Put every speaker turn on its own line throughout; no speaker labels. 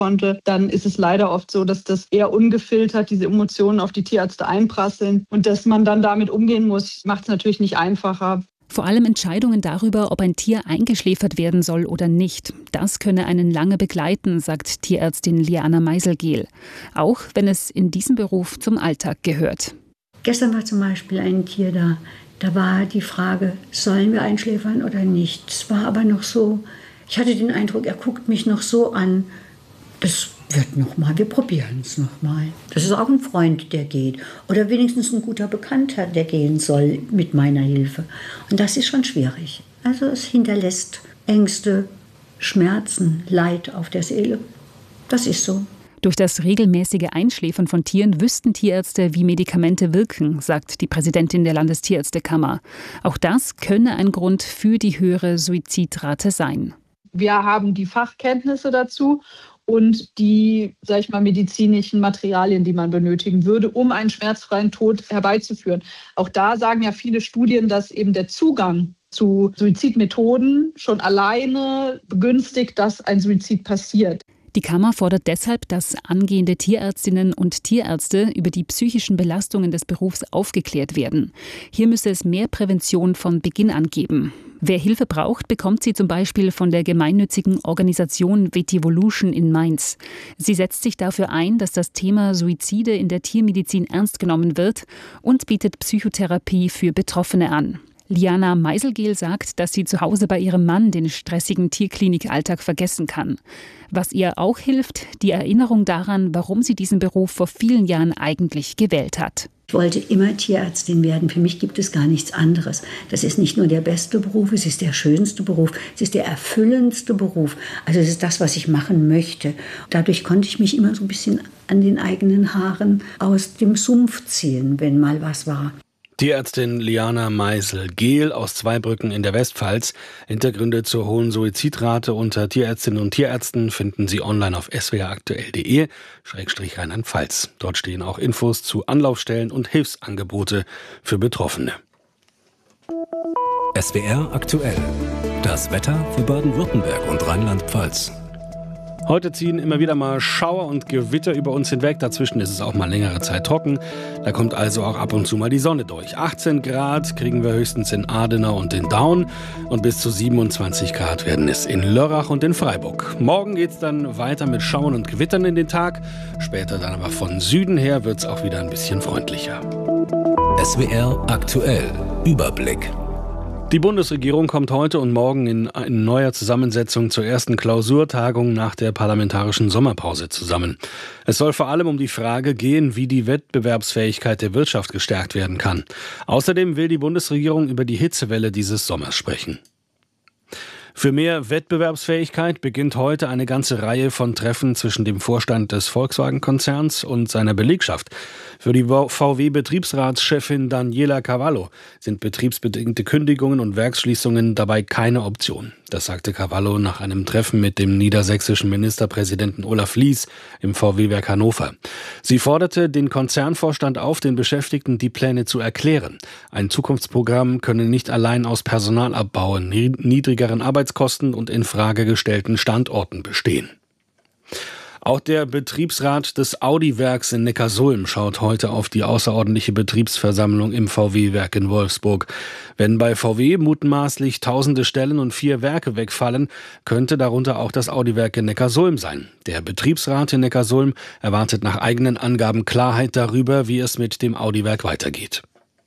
konnte, dann ist es leider oft so, dass das eher ungefiltert diese Emotionen auf die Tierärzte einprasseln und dass man dann damit umgehen muss, macht es natürlich nicht einfacher.
Vor allem Entscheidungen darüber, ob ein Tier eingeschläfert werden soll oder nicht. Das könne einen lange begleiten, sagt Tierärztin Liana Meiselgehl. Auch wenn es in diesem Beruf zum Alltag gehört.
Gestern war zum Beispiel ein Tier da. Da war die Frage, sollen wir einschläfern oder nicht? Es war aber noch so, ich hatte den Eindruck, er guckt mich noch so an. Das wird nochmal, wir probieren es nochmal. Das ist auch ein Freund, der geht. Oder wenigstens ein guter Bekannter, der gehen soll mit meiner Hilfe. Und das ist schon schwierig. Also es hinterlässt Ängste, Schmerzen, Leid auf der Seele. Das ist so.
Durch das regelmäßige Einschläfern von Tieren wüssten Tierärzte, wie Medikamente wirken, sagt die Präsidentin der Landestierärztekammer. Auch das könne ein Grund für die höhere Suizidrate sein.
Wir haben die Fachkenntnisse dazu und die, medizinischen Materialien, die man benötigen würde, um einen schmerzfreien Tod herbeizuführen. Auch da sagen ja viele Studien, dass eben der Zugang zu Suizidmethoden schon alleine begünstigt, dass ein Suizid passiert.
Die Kammer fordert deshalb, dass angehende Tierärztinnen und Tierärzte über die psychischen Belastungen des Berufs aufgeklärt werden. Hier müsse es mehr Prävention von Beginn an geben. Wer Hilfe braucht, bekommt sie zum Beispiel von der gemeinnützigen Organisation Vetivolution in Mainz. Sie setzt sich dafür ein, dass das Thema Suizide in der Tiermedizin ernst genommen wird und bietet Psychotherapie für Betroffene an. Liana Meiselgehl sagt, dass sie zu Hause bei ihrem Mann den stressigen Tierklinikalltag vergessen kann. Was ihr auch hilft, die Erinnerung daran, warum sie diesen Beruf vor vielen Jahren eigentlich gewählt hat.
Ich wollte immer Tierärztin werden. Für mich gibt es gar nichts anderes. Das ist nicht nur der beste Beruf, es ist der schönste Beruf, es ist der erfüllendste Beruf. Also es ist das, was ich machen möchte. Dadurch konnte ich mich immer so ein bisschen an den eigenen Haaren aus dem Sumpf ziehen, wenn mal was war.
Tierärztin Liana Meiselgehl aus Zweibrücken in der Westpfalz. Hintergründe zur hohen Suizidrate unter Tierärztinnen und Tierärzten finden Sie online auf swraktuell.de/Rheinland-Pfalz. Dort stehen auch Infos zu Anlaufstellen und Hilfsangebote für Betroffene.
SWR aktuell. Das Wetter für Baden-Württemberg und Rheinland-Pfalz.
Heute ziehen immer wieder mal Schauer und Gewitter über uns hinweg. Dazwischen ist es auch mal längere Zeit trocken. Da kommt also auch ab und zu mal die Sonne durch. 18 Grad kriegen wir höchstens in Adenau und in Daun. Und bis zu 27 Grad werden es in Lörrach und in Freiburg. Morgen geht es dann weiter mit Schauern und Gewittern in den Tag. Später dann aber von Süden her wird es auch wieder ein bisschen freundlicher.
SWR aktuell. Überblick.
Die Bundesregierung kommt heute und morgen in neuer Zusammensetzung zur ersten Klausurtagung nach der parlamentarischen Sommerpause zusammen. Es soll vor allem um die Frage gehen, wie die Wettbewerbsfähigkeit der Wirtschaft gestärkt werden kann. Außerdem will die Bundesregierung über die Hitzewelle dieses Sommers sprechen. Für mehr Wettbewerbsfähigkeit beginnt heute eine ganze Reihe von Treffen zwischen dem Vorstand des Volkswagen-Konzerns und seiner Belegschaft. Für die VW-Betriebsratschefin Daniela Cavallo sind betriebsbedingte Kündigungen und Werksschließungen dabei keine Option. Das sagte Cavallo nach einem Treffen mit dem niedersächsischen Ministerpräsidenten Olaf Lies im VW-Werk Hannover. Sie forderte den Konzernvorstand auf, den Beschäftigten die Pläne zu erklären. Ein Zukunftsprogramm könne nicht allein aus Personalabbau, niedrigeren Arbeitskosten und in Frage gestellten Standorten bestehen. Auch der Betriebsrat des Audi-Werks in Neckarsulm schaut heute auf die außerordentliche Betriebsversammlung im VW-Werk in Wolfsburg. Wenn bei VW mutmaßlich tausende Stellen und 4 Werke wegfallen, könnte darunter auch das Audi-Werk in Neckarsulm sein. Der Betriebsrat in Neckarsulm erwartet nach eigenen Angaben Klarheit darüber, wie es mit dem Audi-Werk weitergeht.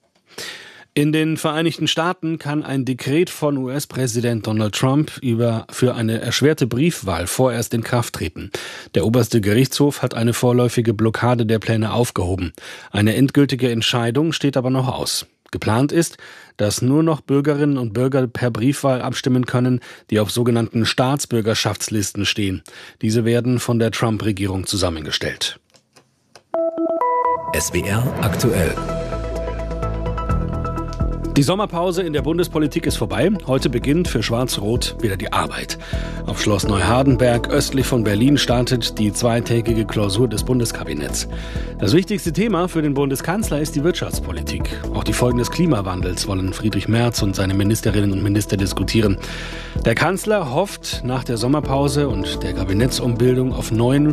In den Vereinigten Staaten kann ein Dekret von US-Präsident Donald Trump für eine erschwerte Briefwahl vorerst in Kraft treten. Der oberste Gerichtshof hat eine vorläufige Blockade der Pläne aufgehoben. Eine endgültige Entscheidung steht aber noch aus. Geplant ist, dass nur noch Bürgerinnen und Bürger per Briefwahl abstimmen können, die auf sogenannten Staatsbürgerschaftslisten stehen. Diese werden von der Trump-Regierung zusammengestellt.
SWR aktuell.
Die Sommerpause in der Bundespolitik ist vorbei. Heute beginnt für Schwarz-Rot wieder die Arbeit. Auf Schloss Neuhardenberg östlich von Berlin startet die zweitägige Klausur des Bundeskabinetts. Das wichtigste Thema für den Bundeskanzler ist die Wirtschaftspolitik. Auch die Folgen des Klimawandels wollen Friedrich Merz und seine Ministerinnen und Minister diskutieren. Der Kanzler hofft nach der Sommerpause und der Kabinettsumbildung auf neuen